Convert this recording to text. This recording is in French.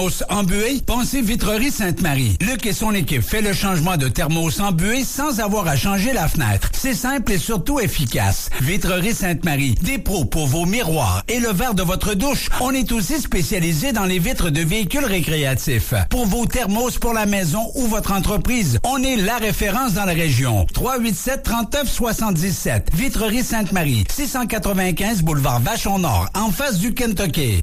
embué, pensez Vitrerie Sainte-Marie. Luc et son équipe fait le changement de thermos embué sans avoir à changer la fenêtre. C'est simple et surtout efficace. Vitrerie Sainte-Marie, des pros pour vos miroirs et le verre de votre douche. On est aussi spécialisé dans les vitres de véhicules récréatifs. Pour vos thermos pour la maison ou votre entreprise, on est la référence dans la région. 387-3977. Vitrerie Sainte-Marie, 695 boulevard Vachon-Nord, en face du Kentucky.